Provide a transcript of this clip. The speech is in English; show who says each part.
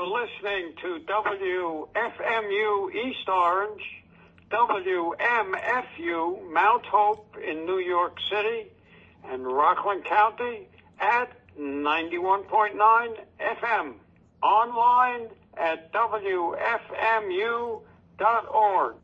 Speaker 1: You're listening to WFMU East Orange, WMFU Mount Hope in New York City, and Rockland County at 91.9 FM. Online at WFMU.org.